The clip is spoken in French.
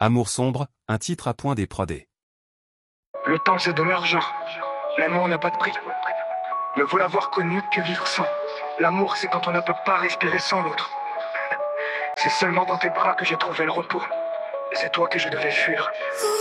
Amour sombre, un titre à point des prodés. Le temps c'est de l'argent. L'amour n'a pas de prix. Ne vous l'avoir connu que vivre sans. L'amour c'est quand on ne peut pas respirer sans l'autre. C'est seulement dans tes bras que j'ai trouvé le repos. Et c'est toi que je devais fuir.